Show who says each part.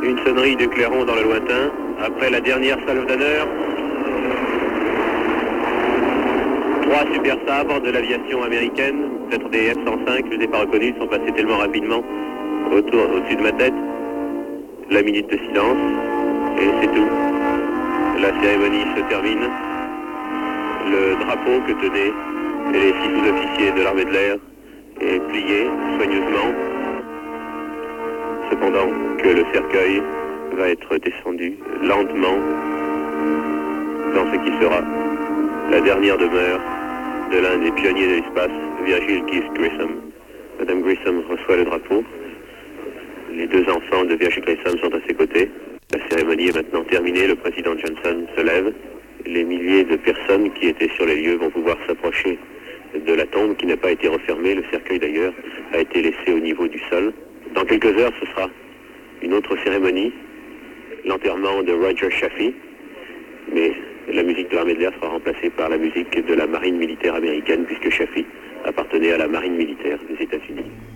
Speaker 1: Une sonnerie de clairon dans le lointain. Après la dernière salve d'honneur, 3 super sabres de l'aviation américaine, peut-être des F-105, je ne les ai pas reconnus, ils sont passés tellement rapidement au-dessus de ma tête. La minute de silence, et c'est tout. La cérémonie se termine. Le drapeau que tenaient les 6 sous-officiers de l'armée de l'air est plié soigneusement. Cependant que le cercueil va être descendu lentement dans ce qui sera la dernière demeure de l'un des pionniers de l'espace, Virgil Keith Grissom. Madame Grissom reçoit le drapeau. Les 2 enfants de Virgil Grissom sont à ses côtés. La cérémonie est maintenant terminée. Le président Johnson se lève. Les milliers de personnes qui étaient sur les lieux vont pouvoir s'approcher de la tombe qui n'a pas été refermée. Le cercueil d'ailleurs a été laissé au niveau du sol. Dans quelques heures, ce sera une autre cérémonie, l'enterrement de Roger Chaffee, mais la musique de l'armée de l'air sera remplacée par la musique de la marine militaire américaine, puisque Chaffee appartenait à la marine militaire des États-Unis.